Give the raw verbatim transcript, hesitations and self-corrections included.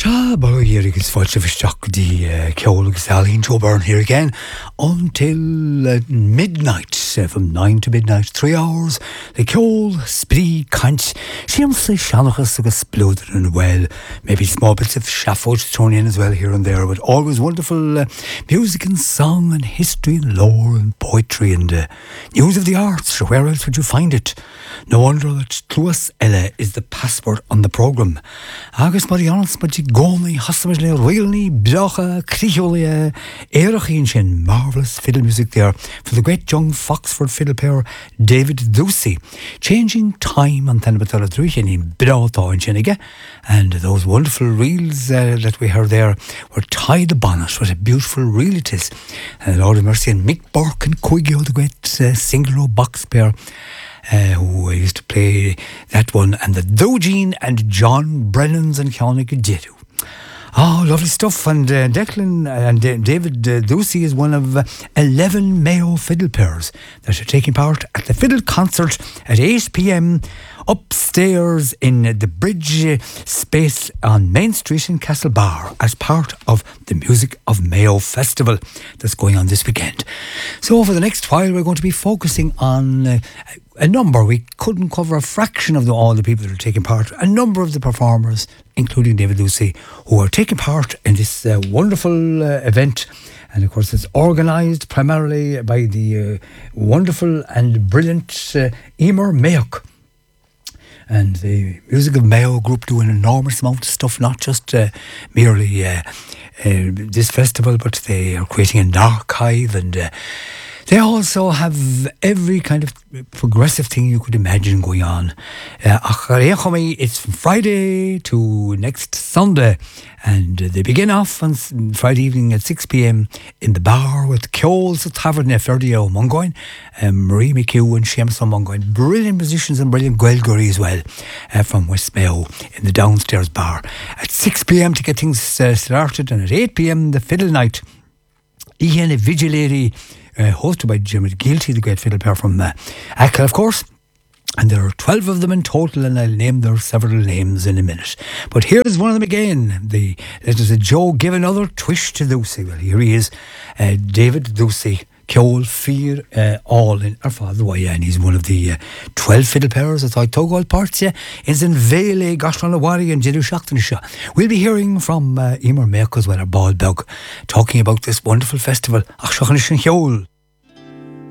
Sha Barrier is Vulture Stock the Keol Sally Joe Byrne here again until uh, midnight, uh, from nine to midnight, three hours. The Keol Spree Kant Shiamsly Shanachas exploded and well, maybe small bits of Shaffoot thrown in as well here and there, but always wonderful uh, music and song and history and lore and poetry and uh, news of the arts. So where else would you find it? No wonder that Cluas Ella is the password on the programme. Agus Marianas, but you Gomi, Hassamajle, Realny, Bracha, Cricholia, Erachin, Shin, marvellous fiddle music there for the great young Foxford fiddle player David Ducey. Changing time on Tanbatala Druchin in Brauta and Shinniga, and those wonderful reels uh, that we heard there were Ty the Bonnet. What a beautiful reel it is. And Lord of Mercy and Mick Burke and Quigio, the great uh, single box player. Uh, who used to play that one, and the Dogene and John Brennan's and Connick Jitu. Oh, lovely stuff. And uh, Declan and uh, David uh, Ducey is one of uh, eleven Mayo fiddle players that are taking part at the fiddle concert at eight p.m. upstairs in the Bridge space on Main Street in Castlebar as part of the Music of Mayo Festival that's going on this weekend. So for the next while we're going to be focusing on uh, a number. We couldn't cover a fraction of the, all the people that are taking part. A number of the performers, including David Ducey, who are taking part in this uh, wonderful uh, event. And of course it's organised primarily by the uh, wonderful and brilliant uh, Emer Mayock. And the Music of Mayo group do an enormous amount of stuff, not just uh, merely uh, uh, this festival, but they are creating an archive, and uh, they also have every kind of progressive thing you could imagine going on. Uh, it's from Friday to next Sunday, and uh, they begin off on Friday evening at six p.m. in the bar with Keol's Tavern Ferdio Mungoin, um, Marie McHugh and Seamus Mungoin. Brilliant musicians and brilliant Gaelguri as well uh, from West Mayo in the downstairs bar. At six p.m. to get things uh, started, and at eight p.m. the fiddle night. Ian Vigilary, Uh, hosted by Jimmy Gilty, the great fiddle player from uh, Ackle, of course. And there are twelve of them in total, and I'll name their several names in a minute. But here's one of them again. The Let us a Joe give another twist to Ducey. Well, here he is, uh, David Ducey. Keol Fear uh, all in our father way, and he's one of the uh, twelve fiddle players that I took all parts yeah, is in Vele, Gashranawari and Jidu Shaktanisha. We'll be hearing from uh, Emer Mayock as well, our bald dog, talking about this wonderful festival. Ach, Keol.